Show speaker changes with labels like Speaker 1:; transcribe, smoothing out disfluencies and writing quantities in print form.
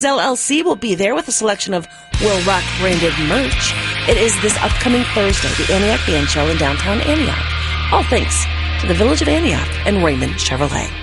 Speaker 1: LLC will be there with a selection of Will Rock branded merch. It is this upcoming Thursday, the Antioch Band Show in downtown Antioch. All thanks to the Village of Antioch and Raymond Chevrolet.